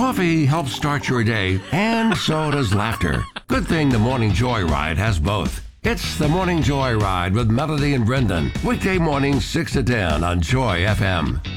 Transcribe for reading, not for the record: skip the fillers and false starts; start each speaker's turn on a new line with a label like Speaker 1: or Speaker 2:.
Speaker 1: Coffee helps start your day, and so does laughter. Good thing the Morning Joyride has both. It's the Morning Joyride with Melody and Brendan. Weekday mornings 6 to 10 on Joy FM.